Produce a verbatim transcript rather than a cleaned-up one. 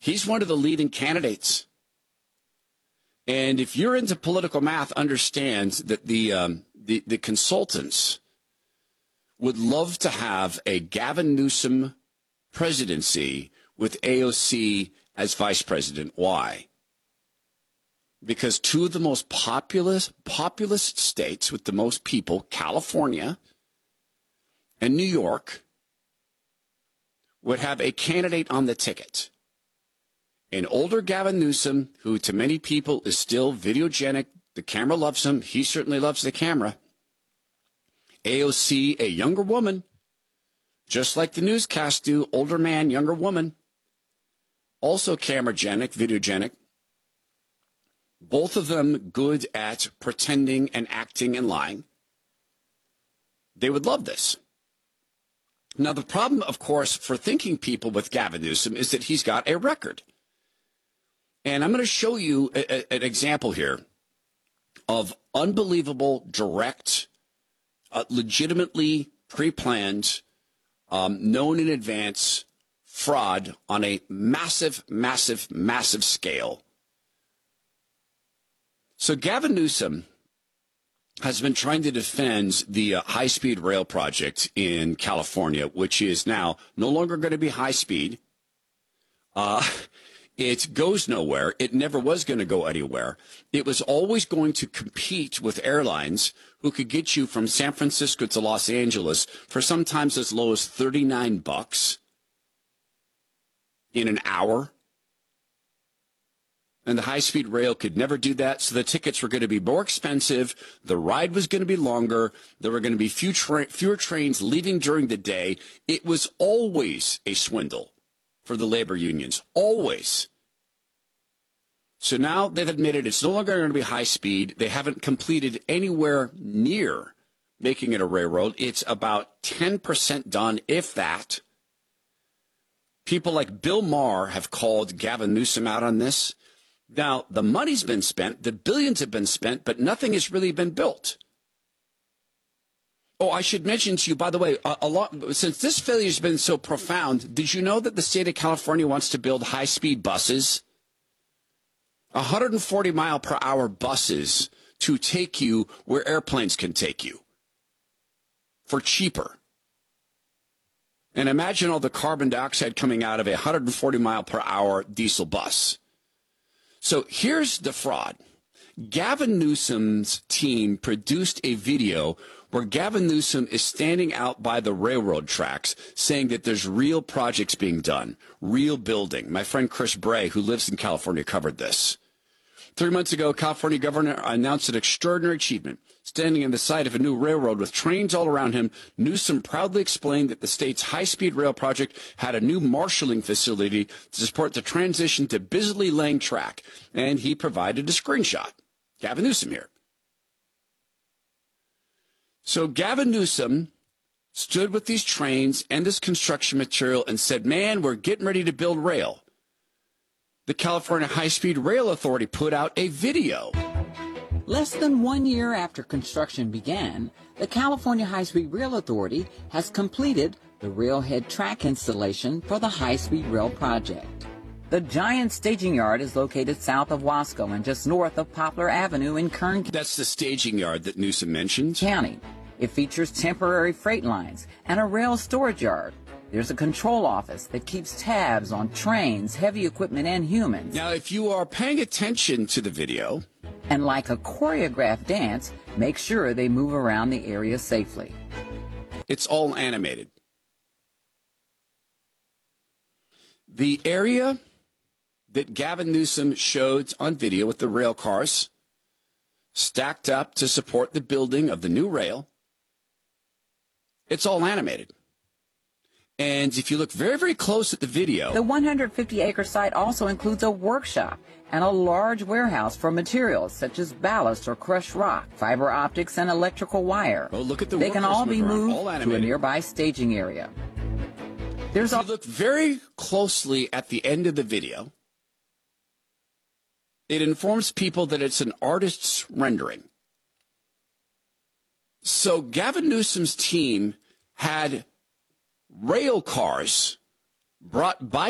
He's one of the leading candidates. And if you're into political math, understands that the, um, the, the consultants would love to have a Gavin Newsom presidency with A O C as vice president. Why? Because two of the most populous, populous states with the most people, California and New York, would have a candidate on the ticket. An older Gavin Newsom, who to many people is still videogenic. The camera loves him. He certainly loves the camera. A O C, a younger woman, just like the newscasts do, older man, younger woman, also cameragenic, videogenic. Both of them good at pretending and acting and lying. They would love this. Now, the problem, of course, for thinking people with Gavin Newsom is that he's got a record. And I'm going to show you a, a, an example here of unbelievable, direct, uh, legitimately pre-planned, um, known in advance fraud on a massive, massive, massive scale. So Gavin Newsom has been trying to defend the uh, high-speed rail project in California, which is now no longer going to be high-speed. Uh It goes nowhere. It never was going to go anywhere. It was always going to compete with airlines who could get you from San Francisco to Los Angeles for sometimes as low as thirty-nine bucks in an hour. And the high-speed rail could never do that, so the tickets were going to be more expensive. The ride was going to be longer. There were going to be few tra- fewer trains leaving during the day. It was always a swindle for the labor unions, always. So now they've admitted it's no longer going to be high speed. They haven't completed anywhere near making it a railroad. It's about ten percent done, if that. People like Bill Maher have called Gavin Newsom out on this. Now, the money's been spent, the billions have been spent, but nothing has really been built. Oh, I should mention to you, by the way, a, a lot, since this failure has been so profound, did you know that the state of California wants to build high-speed buses? one hundred forty mile per hour buses to take you where airplanes can take you for cheaper. And imagine all the carbon dioxide coming out of a one hundred forty mile per hour diesel bus. So here's the fraud. Gavin Newsom's team produced a video where Gavin Newsom is standing out by the railroad tracks saying that there's real projects being done, real building. My friend Chris Bray, who lives in California, covered this. Three months ago, California governor announced an extraordinary achievement. Standing on the side of a new railroad with trains all around him, Newsom proudly explained that the state's high-speed rail project had a new marshaling facility to support the transition to busily laying track, and he provided a screenshot. Gavin Newsom here. So Gavin Newsom stood with these trains and this construction material and said, man, we're getting ready to build rail. The California High-Speed Rail Authority put out a video. Less than one year after construction began, the California High-Speed Rail Authority has completed the railhead track installation for the high-speed rail project. The giant staging yard is located south of Wasco and just north of Poplar Avenue in Kern That's the staging yard that Newsom mentioned. County. It features temporary freight lines and a rail storage yard. There's a control office that keeps tabs on trains, heavy equipment, and humans. Now, if you are paying attention to the video, and like a choreographed dance, make sure they move around the area safely. it's all animated. The area that Gavin Newsom showed on video with the rail cars stacked up to support the building of the new rail, it's all animated. And if you look very, very close at the video, The one hundred fifty acre site also includes a workshop and a large warehouse for materials such as ballast or crushed rock, fiber optics, and electrical wire. oh, look at the They can workers all be moving around, moved all to a animated. nearby staging area. There's If a you look very closely at the end of the video, it informs people that it's an artist's rendering. So Gavin Newsom's team had rail cars brought by